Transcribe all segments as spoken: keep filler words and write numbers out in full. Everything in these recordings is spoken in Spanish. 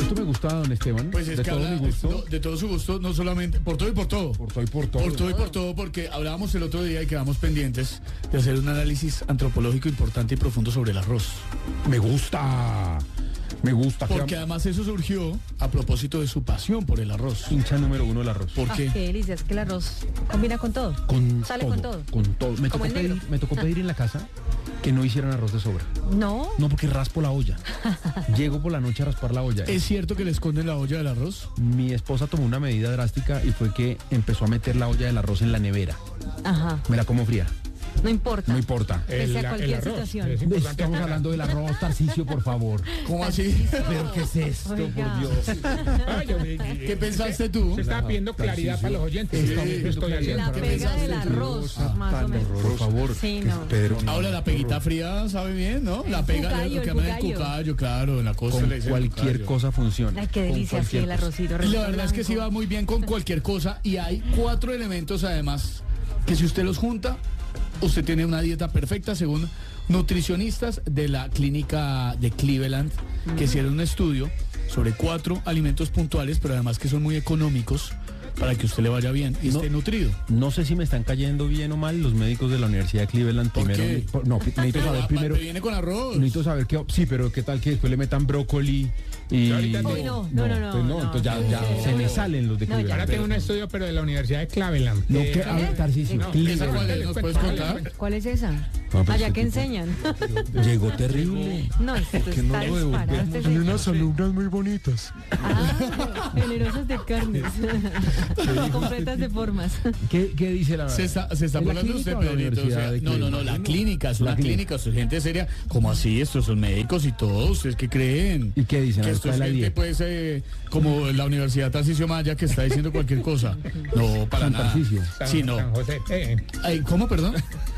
¿Cuánto me gusta, don Esteban? Pues es de que todo habla, mi gusto. no, de todo su gusto, no solamente, por todo y por todo. Por todo y por todo. Por todo y por todo, porque hablábamos el otro día y quedamos pendientes de hacer un análisis antropológico importante y profundo sobre el arroz. Me gusta. Me gusta. Porque además eso surgió a propósito de su pasión por el arroz. Hincha número uno del arroz. ¿Por Ah, qué? qué delicia, es que el arroz combina con todo. Con Sale todo, con todo. Con todo. Me tocó, Como el pedir, negro. me tocó pedir en la casa que no hicieran arroz de sobra. No. No, porque raspo la olla. Llego por la noche a raspar la olla. ¿Es cierto que le esconden la olla del arroz? Mi esposa tomó una medida drástica y fue que empezó a meter la olla del arroz en la nevera. Ajá. Me la como fría. No importa. No importa. Pese a cualquier situación. Es importante. Estamos hablando del arroz, Tarcisio, por favor. ¿Cómo así? ¿Pero qué es esto, Oiga. por Dios? Ah, yo vi- ¿Qué pensaste tú? Se estaba pidiendo claridad para los oyentes. Sí, Esto mismo estoy haciendo. La ¿Qué pega pensaste del tú? arroz, Ah, más o tan menos. horroroso. Por favor. Sí, que no. Pedro, Ahora la peguita fría sabe bien, ¿no? La El pega, cucayo, lo que el llaman el cucayo. cucayo, claro, en la costa con le dicen cualquier cucayo. cosa funciona. Ay, qué Con delicia, sí, cualquier el cosa. arrocito. Y la verdad es que sí va muy bien con cualquier cosa y hay cuatro elementos además que si usted los junta, usted tiene una dieta perfecta según nutricionistas de la clínica de Cleveland que hicieron un estudio sobre cuatro alimentos puntuales, pero además que son muy económicos para que usted le vaya bien y No. esté nutrido. No sé si me están cayendo bien o mal los médicos de la Universidad de Cleveland. ¿Por Primero, qué? por- no, necesito saber Ah, primero. te viene con arroz. Necesito saber qué. Sí, pero qué tal que después le metan brócoli y. ahorita no. Uy, no, no, no, no, pues no. entonces ya, ya No. se me salen los de No, ya. Cleveland. Ahora tengo un estudio, pero de la Universidad de Cleveland. No, Eh, que, a ver, Tarcisio, no, Cleveland. ¿Esa cuál es? ¿Nos puedes contar? ¿Cuál es esa? pues, Allá este que tipo- enseñan. Llegó terrible. No, esto está disparado. Este señor. alumnas muy bonitas. Ah, generosas de carnes. Completas de formas. ¿Qué, qué dice la Se está, se está ¿Es la burlando usted, clínica o la Pedrito. O Universidad sea, de no, no, no, Cleveland? la clínica, es una La clínica, clínica. es gente seria. ¿Cómo así? Estos son médicos y todo. ¿Ustedes qué creen? ¿Y qué dicen? Que A ver, esto ¿cuál es es la gente, dieta? pues, eh, como la Universidad Tarcisio Maya que está diciendo cualquier cosa. No, para San nada. Tarcisio. San- Sí, no. San José. Eh, Ay, ¿cómo, perdón?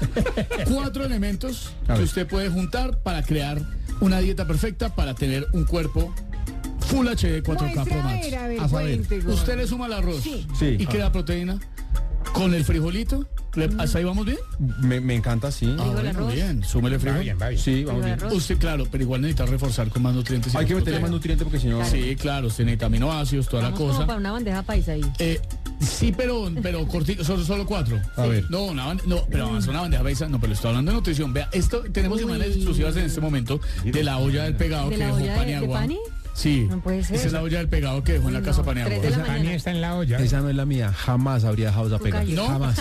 Cuatro elementos A que ver. usted puede juntar para crear una dieta perfecta para tener un cuerpo Full H D cuatro K Pro Max. A saber, Usted le suma el arroz Sí. Sí. y crea proteína con el frijolito. ¿Le- ¿Hasta ahí vamos bien? Me, me encanta, sí. Ah, Frijol, bueno, arroz. bien. Súmele va frijol. bien, va bien. Sí, vamos bien. Arroz. Usted, claro, pero igual necesita reforzar con más nutrientes. y Hay que más meterle más proteína. nutrientes porque si no. Sí, claro, usted necesita aminoácidos, toda Vamos la como cosa. para una bandeja paisa ahí. Eh, sí, pero, pero cortito, solo, solo cuatro. A ver. No, una bande- no, pero además una bandeja paisa, no, pero estoy hablando de nutrición. Vea, esto tenemos Uy. imágenes exclusivas en este momento de la olla del pegado ¿De que la dejó olla de- de Paniagua. Pani? Sí, No puede ser. esa es la olla del pegado que dejó en la Uy, casa no, Paniagua. tres de la Esa- mañana. Pani está en la olla. Esa no es la mía. Jamás habría dejado esa pega. Cucayo. ¿No? Jamás.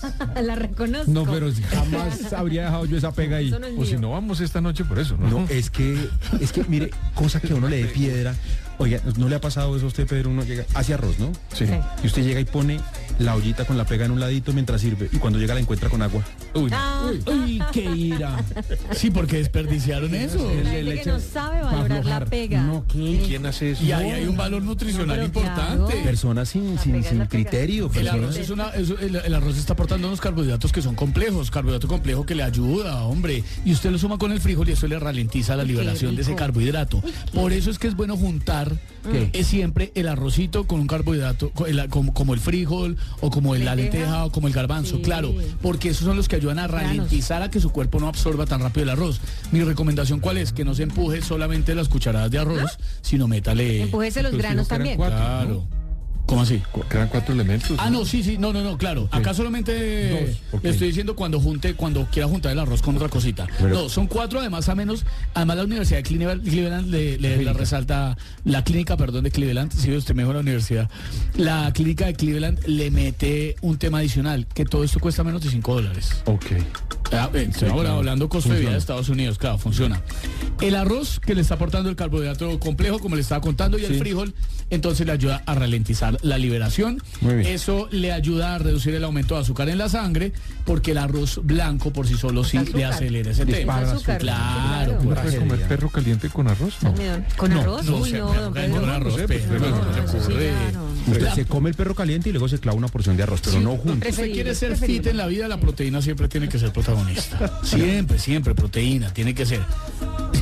La reconozco. No, pero si jamás habría dejado yo esa pega ahí. Eso no es O si mío. no vamos esta noche por eso, ¿no? No, es que, es que, mire, cosa que a uno le dé piedra. Oiga, ¿no le ha pasado eso a usted, Pedro? Uno llega, hace arroz, ¿no? Sí. Sí. Y usted llega y pone la ollita con la pega en un ladito mientras sirve. Y cuando llega la encuentra con agua. Uy, Ah, ¡Uy, qué ira! Sí, porque desperdiciaron eso. la gente que no sabe para valorar la aflojar. pega. No, ¿qué? ¿quién hace eso? Y ahí hay un valor nutricional No, pero importante. claro. Personas sin, La sin, pega es sin la pega. criterio. El personas- arroz, es una, es- el, el arroz está aportando unos carbohidratos que son complejos, carbohidrato complejo que le ayuda, hombre. Y usted lo suma con el frijol y eso le ralentiza la Qué liberación de ese rico. carbohidrato. Por eso es que es bueno juntar ¿Qué? es siempre el arrocito con un carbohidrato, co- el- como, como el frijol o como el- la Lenteja. lenteja o como el garbanzo, Sí. claro. Porque esos son los que ayudan a Granos. ralentizar a que su cuerpo no absorba tan rápido el arroz. Mi recomendación, ¿cuál es? Que no se empuje solamente las cucharadas de arroz, sino métale... Empujese los Pero si granos no eran también. cuatro. Claro. ¿Cómo así? Cu- Quedan cuatro elementos. Ah, no, sí, sí, no, no, no, claro. Acá solamente Dos, ok. le estoy diciendo cuando junte, cuando quiera juntar el arroz con otra cosita. Pero- no, son cuatro, además a menos, además la Universidad de Cleveland, Cleveland le, le- le resalta, la clínica, perdón, de Cleveland, si usted mejor la universidad, la clínica de Cleveland le mete un tema adicional, que todo esto cuesta menos de cinco dólares. Ok. Ah, eh, estoy ahora claro. hablando costo de vida Funciona. de Estados Unidos, claro, funciona. El arroz que le está aportando el carbohidrato complejo, como le estaba contando, y el Sí. frijol, entonces le ayuda a ralentizar la liberación. Muy bien. Eso le ayuda a reducir el aumento de azúcar en la sangre, porque el arroz blanco por sí solo sí Azúcar. le acelera ese tema. Dispara Azúcar. Claro, ¿Uno pues, puede comer perro caliente con arroz? No. Almidón. ¿Con No, arroz? no Uy, sé, no, me don cae Pedro. con arroz, No sé, pues, pero no, no, no, se eso sí, ocurre. ya no. Usted La- se come el perro caliente y luego se clava una porción de arroz, pero no juntos. Usted Preferible, quiere ser preferible. fit en la vida, la proteína siempre tiene que ser protagonista. Siempre, siempre, proteína, tiene que ser. Usted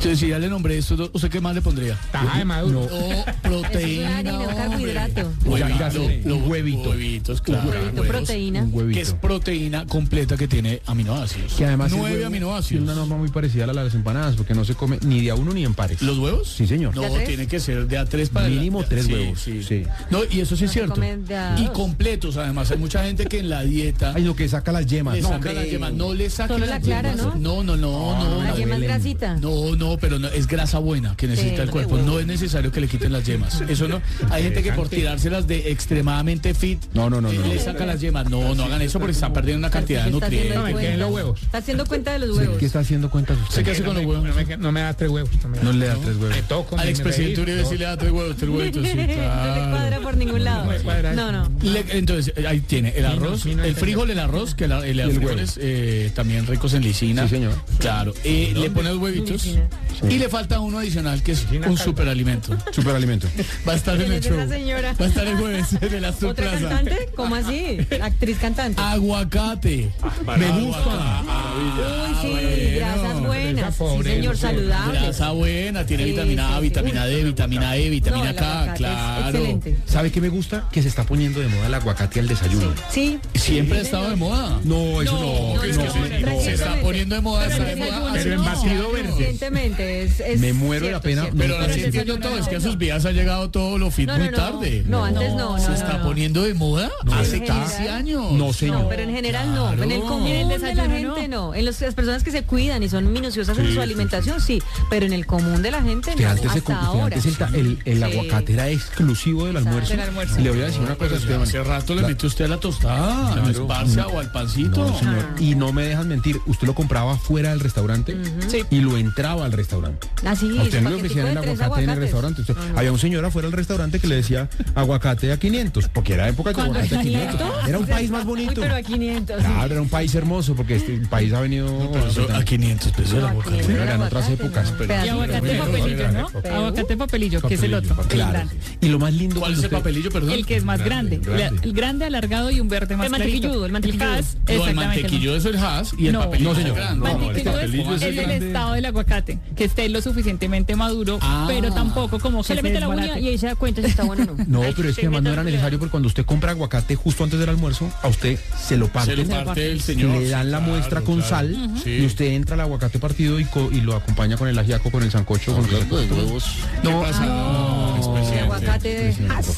Entonces, si ya le nombré esto, ¿usted qué más le pondría? Taja de maduro. O proteína, Es un harina, un carbohidrato. Huevito, Un lo- huevito. Huevitos, claro. Huevito, huevos, proteína. Un huevito. Que es proteína completa que tiene aminoácidos. Que además el nueve huevo aminoácidos. tiene una norma muy parecida a la de las empanadas, porque no se come ni de a uno ni en pares. ¿Los huevos? Sí, señor. No, ¿De a tres? tiene que ser de a tres para Mínimo adelante. tres Sí, huevos, Sí. sí. No, y eso sí No es se cierto. come de a Y dos. completos, además. Hay mucha gente que en la dieta Ay, lo que saca las yemas. le No, saca las yemas. No le saca Solo la clara, ¿no? No, no, no, no. La no. yema es Belén. grasita. No, no, pero no, es grasa buena que necesita Sí, el cuerpo. No es necesario que le quiten las yemas. Eso no. Hay gente que por tirárselas de extremadamente fit No, no, no, eh, no, le no. saca las yemas. No, no hagan eso porque están perdiendo una cantidad de Está haciendo nutrientes. No, me queden los cuenta. huevos. Está haciendo cuenta de los Sí, huevos. ¿qué está haciendo cuentas ¿Usted usted? qué hace con los No huevos? me, no me da tres huevos. No, me da. No le da tres huevos. Me toco, Al me- me expresidente reí, Uribe sí todo. le da tres huevos, tres huevitos. Sí, No le cuadra claro. por ningún lado. No me cuadra. No, no. Le- entonces, eh, ahí tiene el no, arroz, sí, no el entendí. frijol, el arroz, que la- el, el frijoles eh, también ricos en lisina. Sí, señor. Claro. Eh, le pone los huevitos Lisina. y le falta uno adicional que es Lisina un calva. superalimento. Superalimento. Va a estar en ¿Quién el es show. esa señora? Va a estar el jueves de la ¿Otra Plaza. cantante? ¿Cómo así? Actriz cantante. Aguacate. Me gusta. Uy, sí, bueno. grasas buenas. Sí, pobre, señor, eso sí. saludable. Grasa buena, tiene Sí, vitamina A, sí, sí. vitamina D, vitamina E, vitamina No, el K, aguacate es claro. excelente. ¿Sabe qué me gusta? Que se está poniendo de moda el aguacate al desayuno. Sí. Siempre ha Sí, estado señor. de moda. No, eso no. no, que es no, que no, se, no, se está no, poniendo de moda, Pero está de el moda. desayuno, hace Pero en no. batido verde. Recientemente es, es Me muero de la cierto, pena. cierto. Pero ahora Pero sí el entiendo desayuno todo, es que a no. sus vidas ha llegado todo lo fit No, no, muy no. tarde. No, antes no, Se no, está no. poniendo de moda hace en quince general. años. No, señor. No, pero en general no. En el Claro. común En de el la desayuno, gente no. no. En los- las personas que se cuidan y son minuciosas en su alimentación, sí. Pero en el común de la gente Que no. antes, se, Hasta que ahora. antes el, ta- el, el Sí. aguacate era exclusivo del almuerzo. Del almuerzo. Y le voy a decir una cosa, Esteban. Hace rato le La- metió usted a la tostada, no es parcia o al pancito. No, señor. Y no me dejan mentir. Usted lo compraba fuera del restaurante Sí. y lo entraba al restaurante. Así, A usted no le paquetico ofrecían de el tres aguacate en el aguacates. restaurante. Usted- No, no. Había un señor afuera del restaurante que le decía aguacate a quinientos, porque era época de ¿Cuándo aguacate a a quinientos. quinientos? Era un país más Uy, bonito. pero a quinientos. Claro, era un país hermoso, porque este país ha venido... Pero eso a quinientos pesos el No, a aguacate. quinientos Bueno, el eran otras aguacate, épocas, no. pero- Pedacito. Y aguacate Pero- papelillo, ¿no? pero- Aguacate papelillo, que es el otro, el Claro. grande. Y lo más lindo ¿Cuál es cuando el usted- papelillo, perdón? El que es más grande. grande. La- El grande alargado y un verde más El mantequilludo, clarito. el mantequilludo. Hass, No, el exactamente. mantequillo eso es el Haas y el No. papelillo No, es el señor. grande. No, el Mantequilludo papelillo es es el el del grande. estado del aguacate, que esté lo suficientemente maduro, Ah. pero tampoco como que Se le se mete la uña desbarate. y ahí se da cuenta si está bueno o no. No, pero es que además no era necesario porque cuando usted compra aguacate justo antes del almuerzo, a usted se lo Se parten, lo parte el señor. le dan la Claro, muestra con claro. sal Sí. y usted entra al aguacate partido y, co- y lo acompaña con el ajiaco, con el sancocho, con lo que Hablando de sea. huevos, ¿Qué No, pasa? No, El expresidente. aguacate de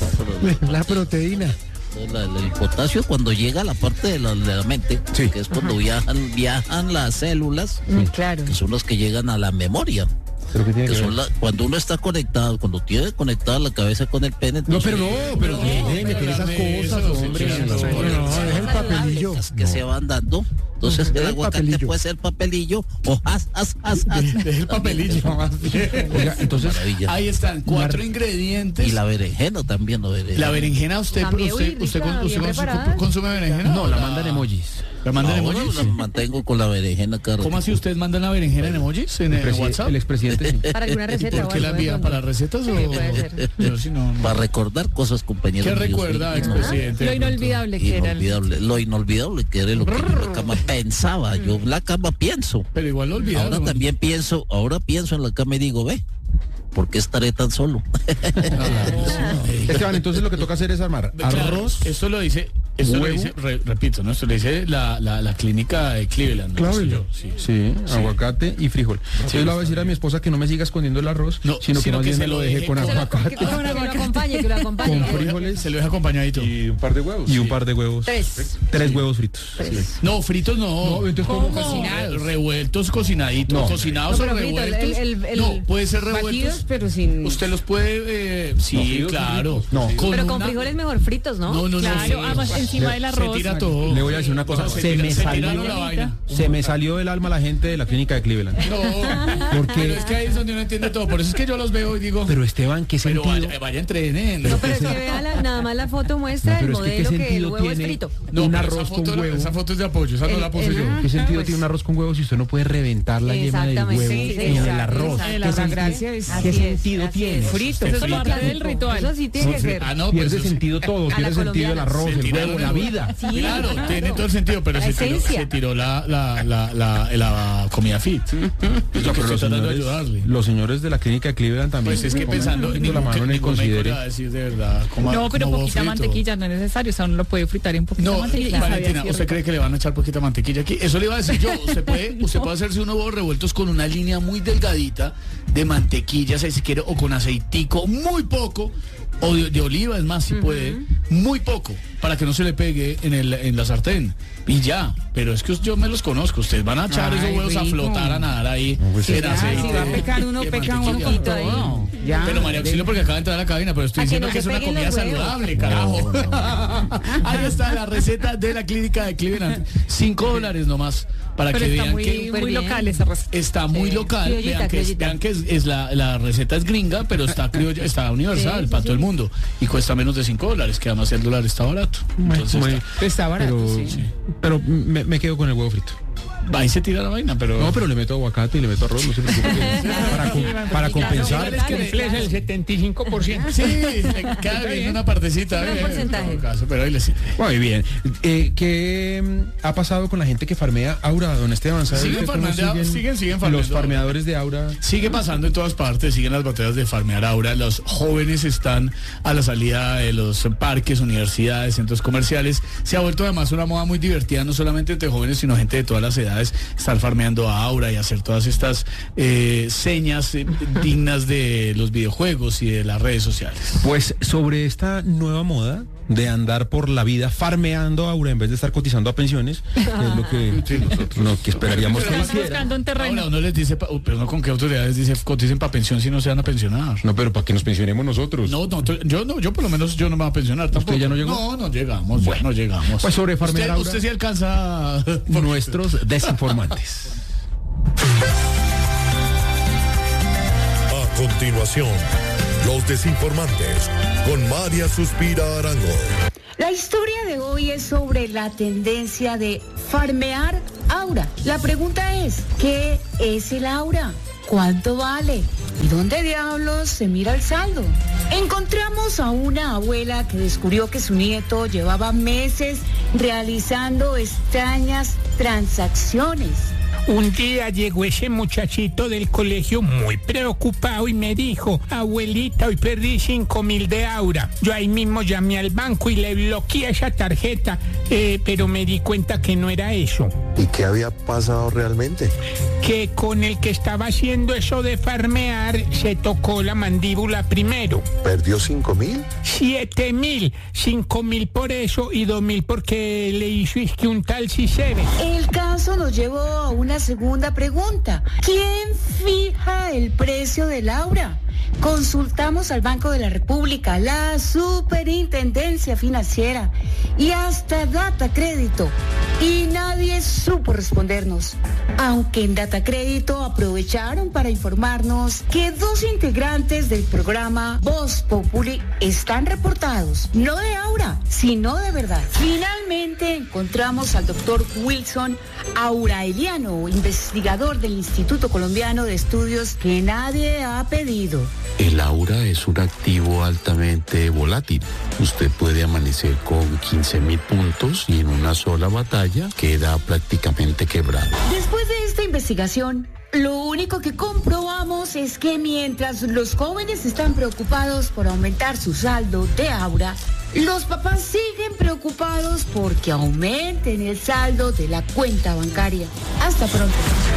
la proteína. la- la- el potasio cuando llega a la parte de la, de la mente, Sí. que es cuando viajan, viajan las células, Mm, claro. que son las que llegan a la memoria. ¿Pero qué tiene Que que son ver? la- cuando uno está conectado, cuando tiene conectada la cabeza con el pene, No, entonces, pero no, pero deje de meter esas de cosas, eso, hombre. sí, No, sí, no, sí. deje el papelillo. las que se van dando. Entonces el El aguacate papelillo. puede ser papelillo o as, as, as, as. Deje el papelillo más bien. Oiga, entonces, Maravilla. Ahí están, cuatro Mar- ingredientes. Y la berenjena también, la berenjena. La berenjena, usted, También, usted, uy, usted, rica, con- usted bien consume, preparada. consume berenjena. no, la mandan emojis. ¿La mandan en Ahora emojis? la mantengo con la berenjena, Carlos. ¿Cómo así ustedes mandan la berenjena en emojis? ¿En, El, en presi- WhatsApp? el expresidente, sí. Para alguna ¿Y receta por o qué la algo de envían? pronto. ¿Para recetas o...? Sí, puede ser. Yo sí no... no. Para recordar cosas, compañeros. ¿Qué míos, recuerda, sí. expresidente? Lo inolvidable que era. el- Inolvidable, lo inolvidable que era lo que yo en la cama pensaba. Yo en la cama pienso. Pero igual lo olvidaron. Ahora también pienso, ahora pienso en la cama y digo, ve, ¿por qué estaré tan solo? Esteban, entonces lo que toca hacer es armar Claro, arroz. esto lo dice, esto lo huevo. dice, re- repito, ¿no? Esto lo dice la, la, la clínica de Cleveland. ¿no? Claro, Sí, yo. yo, sí. Sí, aguacate y frijol. Entonces le voy a decir a mi esposa que no me siga escondiendo el arroz, No, sino que sino más que bien se me lo lo deje deje con con- Que lo- que- aguacate, que lo acompañe, que lo acompañe. con frijoles Se lo deja acompañadito. Y un par de huevos. y un par de huevos. Tres. Tres huevos fritos. No, fritos no. No, entonces ¿cómo? Cocinados. Revueltos, cocinaditos. No. Cocinados No, o pero frito, el- revueltos. el- el- no, puede ser revueltos. Batidos, pero sin... Usted los puede, eh, sí, fritos, claro. fritos. No. Pero con una- frijoles mejor fritos, ¿no? No, no, no. Claro, sí. además encima del Se arroz. tira todo. Le voy a decir una cosa, Se se tira- me se salió, tiraron la vaina. se me salió del alma la gente de la clínica de Cleveland. No, Porque- pero es que ahí es donde uno entiende todo. Por eso es que yo los veo y digo, Pero Esteban, ¿qué pero sentido? vaya, vaya entrene. tienen. No, pero es que vea la- nada más la foto muestra No, el pero es que ¿qué modelo que, el sentido huevo es tiene? frito. No, un pero arroz esa con foto, huevo. Esa foto es de apoyo, esa no El- la puse el- yo. ah, ¿Qué sentido pues- tiene un arroz con huevo si usted no puede reventar la yema del Exactamente, huevo sí, sí, en el exacto, arroz? exacto. ¿Qué La sentido- gracia es- ¿Qué Así es, sentido así tiene? es. Frito, Eso eso es frito. parte del ritual. Eso sí tiene que ser. Ah, no, Pierde pues, sentido todo, a la pierde sentido el colombiana. arroz, se el tiraron huevo, la el- vida. Sí, Claro, claro. tiene todo el sentido, pero La se tiró, esencia. se tiró la, la, la, la, la comida fit. Es lo No, que pero estoy los tratando de señores, ayudarle. los señores de la clínica de Cleveland también. Pues es que comen pensando, con ningún, la mano en el ningún médico le considere. va a decir de verdad. coma- No, pero como huevo poquita frito. mantequilla no es necesario, o sea, uno lo puede fritar en poquita No, mantequilla. y sabe Valentina, así ¿usted rico. cree que le van a echar poquita mantequilla aquí? Eso le iba a decir yo. Usted puede, usted puede hacerse unos huevos revueltos con una línea muy delgadita de mantequilla, si quiere, o con aceitico, muy poco, o de, de oliva, es más, si puede, muy poco, para que no se le pegue en, el, en la sartén. Y ya, pero es que yo me los conozco. Ustedes van a echar Ay, esos huevos a rico. flotar, a nadar ahí, pues en sí, Ah, aceite. si va a pecar uno, y en peca uno mantequilla. con poquito ahí. todo. Ya. Pero María Auxilio, porque acaba de entrar a la cabina, pero estoy A que diciendo no que, se es una peguen comida los huevos. saludable, carajo. Ahí está la receta de la clínica de Cleveland. Cinco dólares nomás, para Pero que está vean muy, que muy bien. local esa receta. está muy Sí. local. Criollita, vean que, es, criollita. vean que es, es la, la receta es gringa, pero está criolla, está universal Sí, sí, para todo el sí. mundo. Y cuesta menos de cinco dólares, que además el dólar está barato. Entonces, Muy- está- Está barato, pero, sí. pero me, me quedo con el huevo frito. ahí se tira la vaina, pero... No, pero le meto aguacate y le meto arroz, no se preocupe. para, com- para compensar. Es que Cumple el setenta y cinco por ciento. Sí, le queda bien una partecita. Un bien, porcentaje. en todo caso, pero ahí le sirve. Muy bien. Eh, ¿Qué mm, ha pasado con la gente que farmea Aura, don Esteban? ¿Sabe Siguen usted cómo farmeando- siguen- siguen farmeando los farmeadores de Aura? Sigue pasando en todas partes, siguen las batallas de farmear ahora. Los jóvenes están a la salida de los parques, universidades, centros comerciales. Se ha vuelto además una moda muy divertida, no solamente entre jóvenes, sino gente de todas las edades, estar farmeando a Aura y hacer todas estas eh, señas eh, dignas de los videojuegos y de las redes sociales. Pues sobre esta nueva moda de andar por la vida farmeando Aura en vez de estar cotizando a pensiones, que es lo que, lo que esperaríamos que Están hiciera. buscando un terreno. Ahora uno les dice, pa- pero no con qué autoridades dice coticen para pensión si no se van a pensionar. No, pero para que nos pensionemos nosotros. No, no, t- yo no, yo por lo menos yo no me voy a pensionar tampoco. ya no llegó? No, no llegamos, ya no llegamos. Pues sobre farmear usted, Aura. usted sí alcanza Nuestros desinformantes. A continuación, los desinformantes con María Suspira Arango. La historia de hoy es sobre la tendencia de farmear Aura. La pregunta es, ¿qué es el Aura? ¿Cuánto vale? ¿Y dónde diablos se mira el saldo? Encontramos a una abuela que descubrió que su nieto llevaba meses realizando extrañas transacciones. Un día llegó ese muchachito del colegio muy preocupado y me dijo, abuelita, hoy perdí cinco mil de Aura. Yo ahí mismo llamé al banco y le bloqueé esa tarjeta, eh, pero me di cuenta que no era eso. ¿Y qué había pasado realmente? Que con el que estaba haciendo eso de farmear se tocó la mandíbula primero. ¿Perdió cinco mil? Siete mil, cinco mil por eso y dos mil porque le hizo es que un tal Cicere. El caso nos llevó a una segunda pregunta. ¿Quién fija el precio del Aura? Consultamos al Banco de la República, la Superintendencia Financiera y hasta Data Crédito y nadie supo respondernos. Aunque en Data Crédito aprovecharon para informarnos que dos integrantes del programa Voz Populi están reportados, no de Aura, sino de verdad. Finalmente encontramos al doctor Wilson Auraeliano, investigador del Instituto Colombiano de Estudios que nadie ha pedido. El Aura es un activo altamente volátil. Usted puede amanecer con quince mil puntos y en una sola batalla queda prácticamente quebrado. Después de esta investigación, lo único que comprobamos es que mientras los jóvenes están preocupados por aumentar su saldo de Aura, los papás siguen preocupados porque aumenten el saldo de la cuenta bancaria. Hasta pronto.